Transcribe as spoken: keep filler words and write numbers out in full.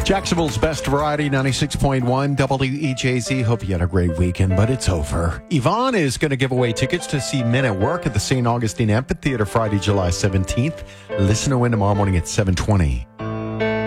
Jacksonville's Best Variety, ninety-six point one W E J Z. Hope you had a great weekend, but it's over. Yvonne is going to give away tickets to see Men at Work at the Saint Augustine Amphitheater Friday, July seventeenth. Listen to win tomorrow morning at seven twenty.